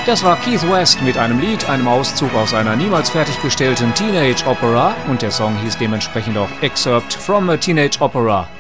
Das war Keith West mit einem Lied, einem Auszug aus einer niemals fertiggestellten Teenage Opera und der Song hieß dementsprechend auch Excerpt from a Teenage Opera.